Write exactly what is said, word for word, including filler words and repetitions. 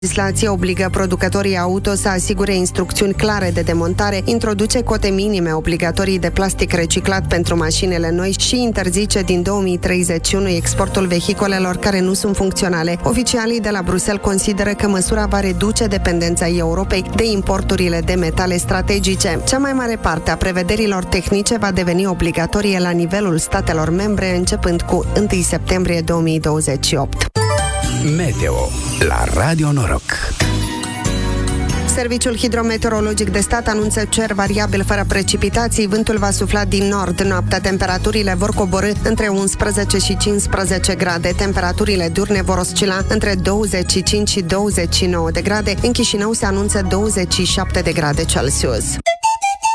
Legislația obligă producătorii auto să asigure instrucțiuni clare de demontare, introduce cote minime obligatorii de plastic reciclat pentru mașinile noi și interzice din două mii treizeci și unu exportul vehiculelor care nu sunt funcționale. Oficialii de la Bruxelles consideră că măsura va reduce dependența Europei de importurile de metale strategice. Cea mai mare parte a prevederilor tehnice va deveni obligatorie la nivelul statelor membre începând cu întâi septembrie două mii douăzeci și opt. Meteo la Radio Noroc. Serviciul Hidrometeorologic de Stat anunță cer variabil fără precipitații, vântul va sufla din nord. Noaptea temperaturile vor coborî între unsprezece și cincisprezece grade. Temperaturile diurne vor oscila între douăzeci și cinci și douăzeci și nouă de grade. În Chișinău se anunță douăzeci și șapte de grade Celsius.